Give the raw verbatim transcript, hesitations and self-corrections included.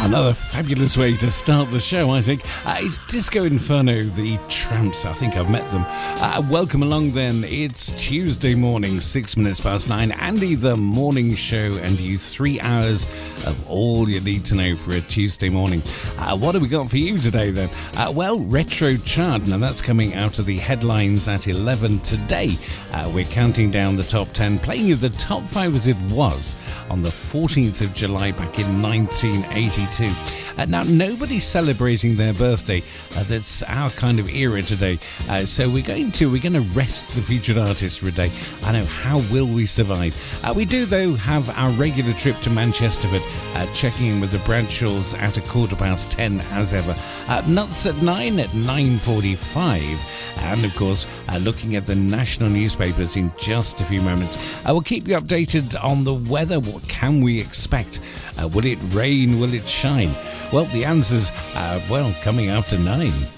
Another fabulous way to start the show, I think. Uh, it's Disco Inferno, the Tramps. I think I've met them. Uh, welcome along then. It's Tuesday morning, six minutes past nine. Andy, the morning show, and you three hours of all you need to know for a Tuesday morning. Uh, what have we got for you today then? Uh, well, Retro Chart. Now that's coming out of the headlines at eleven today. Uh, we're counting down the top ten, playing you the top five as it was on the fourteenth of July back in nineteen eighty-two. Uh, now, nobody's celebrating their birthday. Uh, that's our kind of era today. Uh, so we're going to we're going to rest the featured artists for a day. I know, how will we survive? Uh, we do, though, have our regular trip to Manchester, but uh, checking in with the Bradshaws at a quarter past ten, as ever. Uh, Nuts at nine at nine forty-five. And, of course, uh, looking at the national newspapers in just a few moments. I will keep you updated on the weather. What can we expect? Uh, will it rain? Will it shine? Well, the answers are, well, coming after nine.